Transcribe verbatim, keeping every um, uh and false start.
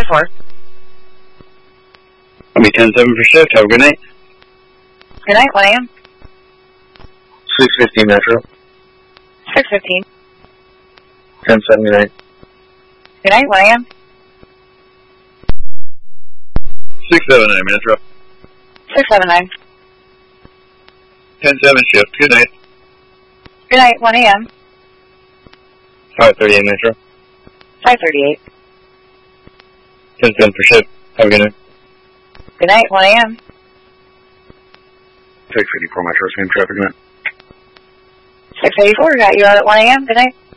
eighty-four. I'll be ten seven for shift. Have a good night. Good night, one a.m. six fifteen Metro. six fifteen. ten seventy-nine. Good night, one a.m. six seventy-nine Metro. six seventy-nine. ten seven shift. Good night. Good night, one a.m. five thirty-eight Metro. five thirty-eight. ten seven for shift. Have a good night. Good night, one a.m. six fifty-four Metro. Same traffic, good night. six eighty-four, got you out at one a.m. Good night.